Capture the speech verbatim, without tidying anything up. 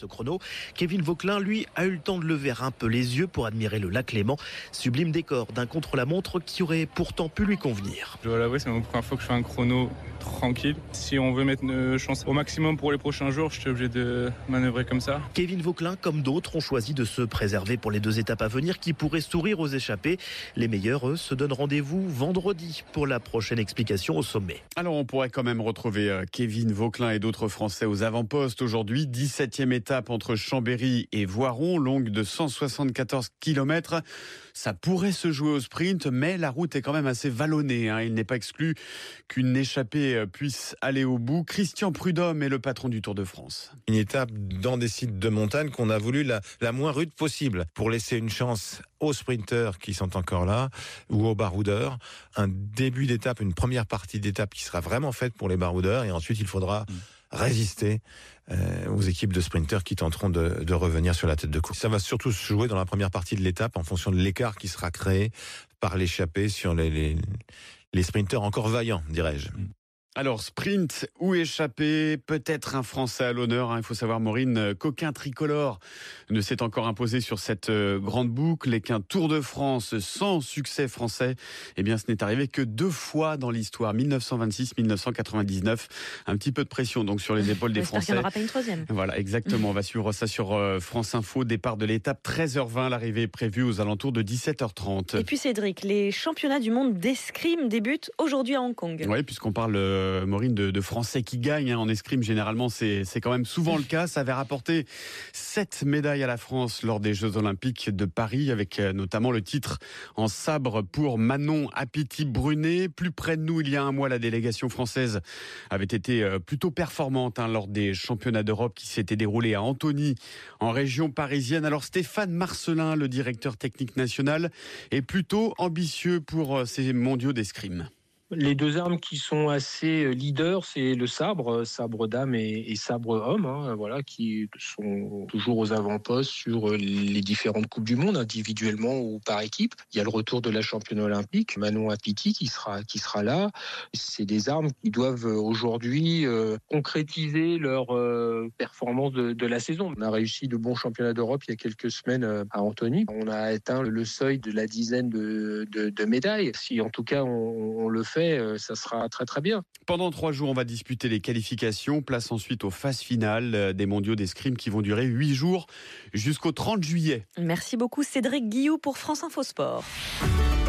ce chrono. Kevin Vauquelin, lui, a eu le temps de lever un peu les yeux pour admirer le lac Léman. Sublime décor d'un contre-la-montre qui aurait pourtant pu lui convenir. Je dois l'avouer, c'est ma première fois que je fais un chrono tranquille. Si on veut mettre une chance au maximum pour les prochains jours, je suis obligé de manœuvrer comme ça. Kevin Vauquelin, comme d'autres, ont choisi de se préserver pour les deux étapes à venir qui pourraient sourire aux échappés. Les meilleurs, eux, se donnent rendez-vous vendredi pour la prochaine explication au sommet. Alors on pourrait quand même retrouver Kevin Vauquelin et d'autres Français aux avant-postes aujourd'hui. dix-septième étape entre Chambéry et Voiron, longue de cent soixante-quatorze kilomètres. Ça pourrait se jouer au sprint, mais la route est quand même assez vallonnée. Hein. Il n'est pas exclu qu'une échappée puisse aller au bout. Christian Prudhomme est le patron du Tour de France. Une étape dans des sites de montagne qu'on a voulu la, la moins rude possible pour laisser une chance aux sprinteurs qui sont encore là ou aux baroudeurs. Un début d'étape, une première partie d'étape qui sera vraiment faite pour les baroudeurs et ensuite il faudra mmh. résister euh, aux équipes de sprinteurs qui tenteront de, de revenir sur la tête de course. Ça va surtout se jouer dans la première partie de l'étape en fonction de l'écart qui sera créé par l'échappée sur les, les, les sprinteurs encore vaillants, dirais-je. Alors, sprint ou échappée, peut-être un Français à l'honneur. Hein. Il faut savoir, Maureen, qu'aucun tricolore ne s'est encore imposé sur cette grande boucle et qu'un Tour de France sans succès français, eh bien, ce n'est arrivé que deux fois dans l'histoire, dix-neuf cent vingt-six dix-neuf cent quatre-vingt-dix-neuf. Un petit peu de pression donc sur les épaules des Français. J'espère qu'il n'y en aura pas une troisième. Voilà, exactement. On va suivre ça sur France Info. Départ de l'étape treize heures vingt. L'arrivée est prévue aux alentours de dix-sept heures trente. Et puis Cédric, les championnats du monde d'escrime débutent aujourd'hui à Hong Kong. Oui, puisqu'on parle Maureen, de, de Français qui gagnent hein, en escrime. Généralement, c'est, c'est quand même souvent le cas. Ça avait rapporté sept médailles à la France lors des Jeux Olympiques de Paris, avec euh, notamment le titre en sabre pour Manon Apiti-Brunet. Plus près de nous, il y a un mois, la délégation française avait été euh, plutôt performante hein, lors des championnats d'Europe qui s'étaient déroulés à Antony, en région parisienne. Alors Stéphane Marcelin, le directeur technique national, est plutôt ambitieux pour euh, ces mondiaux d'escrime. Les deux armes qui sont assez leaders, c'est le sabre, sabre dame et, et sabre homme, hein, voilà, qui sont toujours aux avant-postes sur les différentes coupes du monde, individuellement ou par équipe. Il y a le retour de la championne olympique, Manon Apiti, qui sera qui sera là. C'est des armes qui doivent aujourd'hui euh, concrétiser leur euh, performance de, de la saison. On a réussi de bons championnats d'Europe il y a quelques semaines à Antony. On a atteint le seuil de la dizaine de, de, de médailles. Si en tout cas on, on le fait, ça sera très très bien. Pendant trois jours, on va disputer les qualifications. Place ensuite aux phases finales des mondiaux d'escrime qui vont durer huit jours jusqu'au trente juillet. Merci beaucoup Cédric Guillou pour France Info Sport.